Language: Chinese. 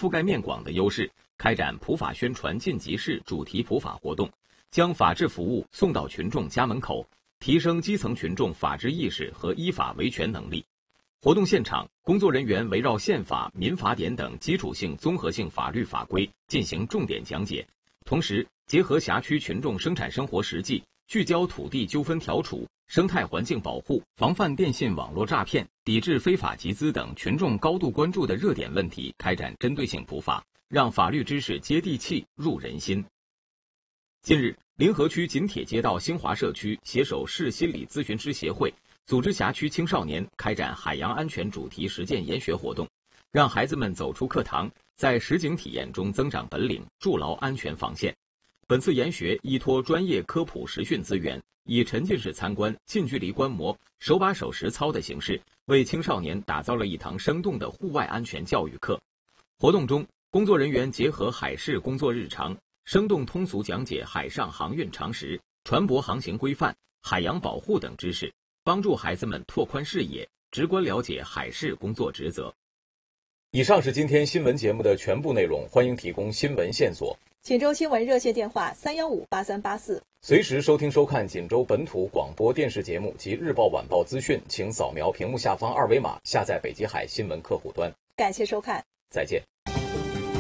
覆盖面广的优势，开展普法宣传晋级式主题普法活动，将法治服务送到群众家门口，提升基层群众法治意识和依法维权能力。活动现场，工作人员围绕宪法、民法典等基础性、综合性法律法规进行重点讲解，同时结合辖区群众生产生活实际，聚焦土地纠纷调处、生态环境保护、防范电信网络诈骗、抵制非法集资等群众高度关注的热点问题，开展针对性普法，让法律知识接地气、入人心。近日，临河区锦铁街道兴华社区携手市心理咨询师协会，组织辖区青少年开展海洋安全主题实践研学活动，让孩子们走出课堂，在实景体验中增长本领，筑牢安全防线。本次研学依托专业科普实训资源，以沉浸式参观、近距离观摩、手把手实操的形式，为青少年打造了一堂生动的户外安全教育课。活动中，工作人员结合海事工作日常，生动通俗讲解海上航运常识、船舶航行规范、海洋保护等知识，帮助孩子们拓宽视野，直观了解海事工作职责。以上是今天新闻节目的全部内容，欢迎提供新闻线索。 锦州新闻热线电话3158384， 随时收听收看锦州本土广播电视节目及日报晚报资讯，请扫描屏幕下方二维码，下载北极海新闻客户端。 感谢收看， 再见。